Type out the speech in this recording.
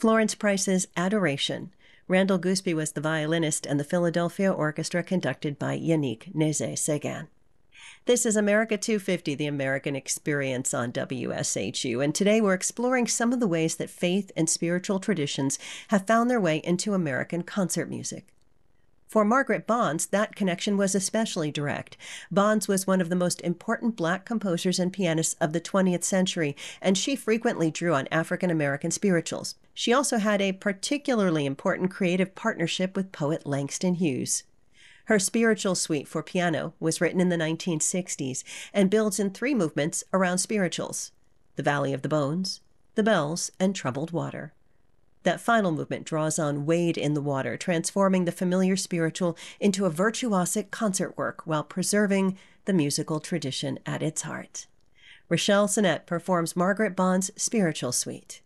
Florence Price's Adoration. Randall Gooseby was the violinist, and the Philadelphia Orchestra conducted by Yannick Nézet-Séguin. This is America 250, the American Experience on WSHU, and today we're exploring some of the ways that faith and spiritual traditions have found their way into American concert music. For Margaret Bonds, that connection was especially direct. Bonds was one of the most important Black composers and pianists of the 20th century, and she frequently drew on African American spirituals. She also had a particularly important creative partnership with poet Langston Hughes. Her spiritual suite for piano was written in the 1960s and builds in 3 movements around spirituals: the Valley of the Bones, the Bells, and Troubled Water. That final movement draws on Wade in the Water, transforming the familiar spiritual into a virtuosic concert work while preserving the musical tradition at its heart. Rochelle Sinnett performs Margaret Bonds' Spiritual Suite.